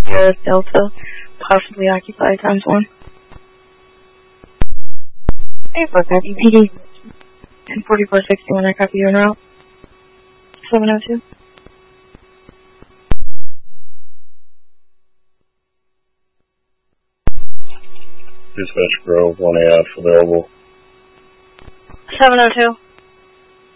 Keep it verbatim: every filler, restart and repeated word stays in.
Sierra Delta, possibly occupied, times one. Hey, for copy, P D. And forty-four sixty-one, I copy you en route. seven oh two. Dispatch Grove, one A F available. seven oh two.